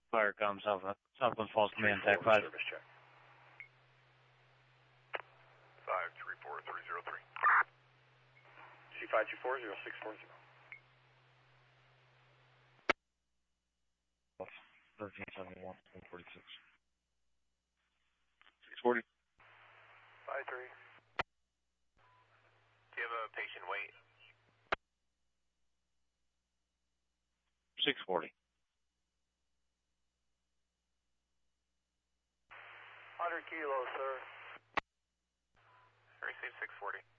Fire comes Southland Falls Command Attack 5. Service check. 534303. C524-0640. 1371, 146. 640. 53. Do you have a patient wait? 640. 100 kilos, sir. Receive 640.